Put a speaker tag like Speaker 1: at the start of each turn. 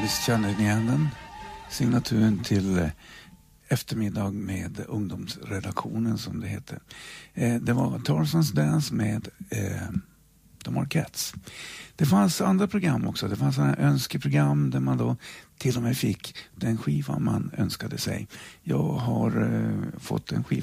Speaker 1: Visst känner ni igen den? Signaturen till eftermiddag med ungdomsredaktionen som det heter. Det var Tarzan's Dance med The Marquettes. Det fanns andra program också. Det fanns sådana önskeprogram där man då till och med fick den skiva man önskade sig. Jag har fått en skiva